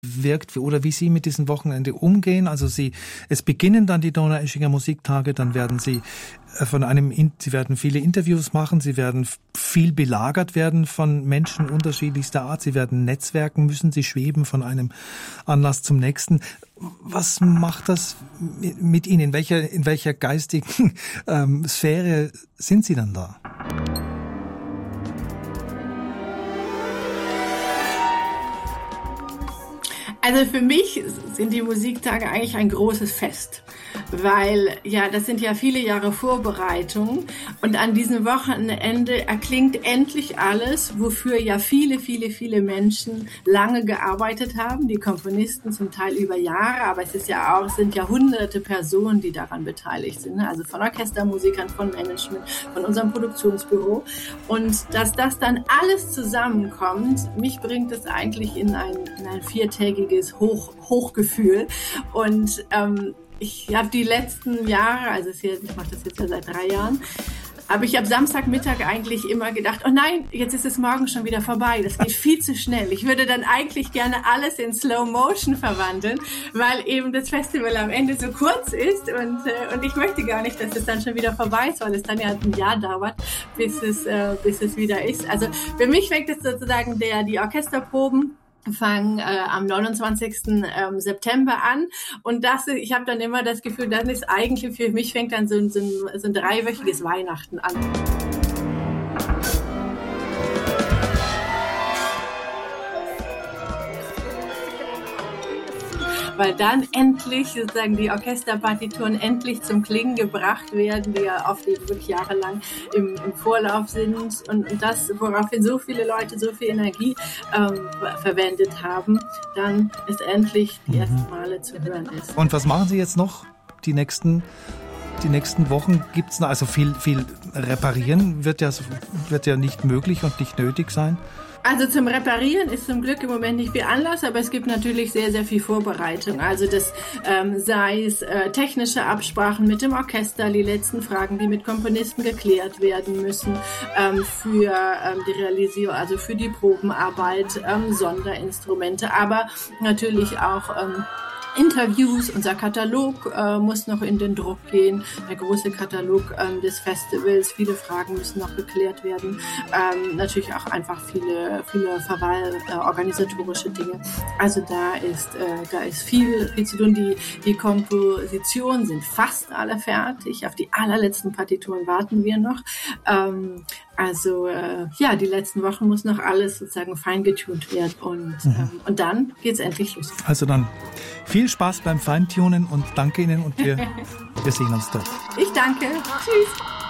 wirkt oder wie Sie mit diesem Wochenende umgehen. Also es beginnen dann die Donaueschinger Musiktage, dann werden Sie Sie werden viele Interviews machen, Sie werden viel belagert werden von Menschen unterschiedlichster Art, Sie werden netzwerken müssen, Sie schweben von einem Anlass zum nächsten. Was macht das mit Ihnen? In welcher geistigen Sphäre sind Sie dann da? Also für mich sind die Musiktage eigentlich ein großes Fest, weil das sind ja viele Jahre Vorbereitung und an diesem Wochenende erklingt endlich alles, wofür ja viele, viele, viele Menschen lange gearbeitet haben, die Komponisten zum Teil über Jahre, aber es sind ja hunderte Personen, die daran beteiligt sind, also von Orchestermusikern, von Management, von unserem Produktionsbüro, und dass das dann alles zusammenkommt, mich bringt es eigentlich in ein viertägiges Hochgefühl. Und ich habe die letzten Jahre, ich mache das jetzt ja seit 3 Jahren, habe ich ab Samstagmittag eigentlich immer gedacht, oh nein, jetzt ist es morgen schon wieder vorbei, das geht viel zu schnell. Ich würde dann eigentlich gerne alles in Slow Motion verwandeln, weil eben das Festival am Ende so kurz ist und ich möchte gar nicht, dass es dann schon wieder vorbei ist, weil es dann ja ein Jahr dauert, bis es wieder ist. Also für mich fängt es sozusagen die Orchesterproben fangen am 29. September an und ich habe dann immer das Gefühl, das ist eigentlich für mich, fängt dann so ein 3-wöchiges Weihnachten an. Weil dann endlich sozusagen die Orchesterpartituren endlich zum Klingen gebracht werden, die ja oft eben wirklich jahrelang im Vorlauf sind und das, woraufhin so viele Leute so viel Energie verwendet haben, dann ist endlich die ersten Male zu hören ist. Und was machen Sie jetzt noch die nächsten Wochen? Gibt's noch, also viel reparieren wird ja nicht möglich und nicht nötig sein? Also zum Reparieren ist zum Glück im Moment nicht viel Anlass, aber es gibt natürlich sehr, sehr viel Vorbereitung. Also das sei es technische Absprachen mit dem Orchester, die letzten Fragen, die mit Komponisten geklärt werden müssen, für die Realisierung, also für die Probenarbeit, Sonderinstrumente, aber natürlich auch Interviews, unser Katalog muss noch in den Druck gehen, der große Katalog des Festivals, viele Fragen müssen noch geklärt werden, natürlich auch einfach viele organisatorische Dinge. Also da ist viel zu tun. Die Kompositionen sind fast alle fertig, auf die allerletzten Partituren warten wir noch. Die letzten Wochen muss noch alles sozusagen feingetunt werden und dann geht's endlich los. Also dann viel Spaß beim Feintunen und danke Ihnen und wir sehen uns dort. Ich danke. Tschüss.